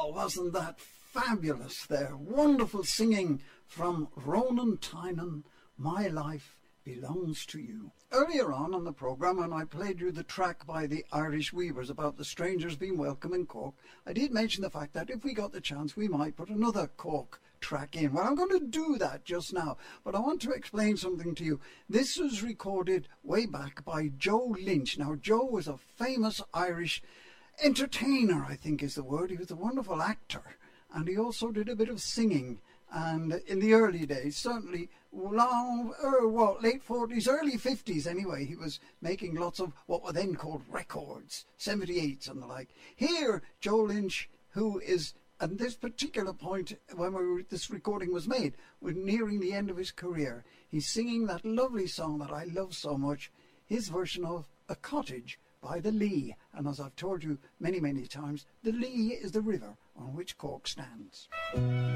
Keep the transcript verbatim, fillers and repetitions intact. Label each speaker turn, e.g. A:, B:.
A: Oh, wasn't that fabulous there? Wonderful singing from Ronan Tynan, My Life Belongs to You. Earlier on in the programme, when I played you the track by the Irish Weavers about the strangers being welcome in Cork, I did mention the fact that if we got the chance, we might put another Cork track in. Well, I'm going to do that just now, but I want to explain something to you. This was recorded way back by Joe Lynch. Now, Joe was a famous Irish entertainer, I think is the word. He was a wonderful actor, and he also did a bit of singing. And in the early days, certainly long, er, what, late forties, early fifties anyway, he was making lots of what were then called records, seventy-eights and the like. Here, Joe Lynch, who is at this particular point when we were, this recording was made, was nearing the end of his career. He's singing that lovely song that I love so much, his version of A Cottage by the Lee. And as I've told you many, many times, the Lee is the river on which Cork stands.